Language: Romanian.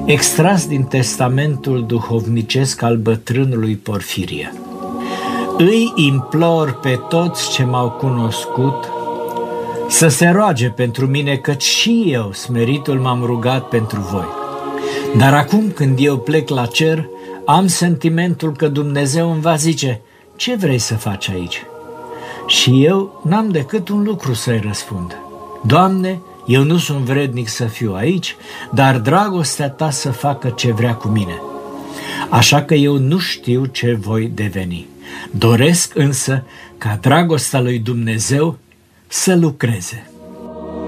Extras din testamentul duhovnicesc al bătrânului Porfirie. Îi implor pe toți ce m-au cunoscut să se roage pentru mine, căci și eu, smeritul, m-am rugat pentru voi. Dar acum, când eu plec la cer, am sentimentul că Dumnezeu îmi va zice: ce vrei să faci aici? Și eu n-am decât un lucru să-i răspund: Doamne, eu nu sunt vrednic să fiu aici, dar dragostea ta să facă ce vrea cu mine. Așa că eu nu știu ce voi deveni. Doresc însă ca dragostea lui Dumnezeu să lucreze.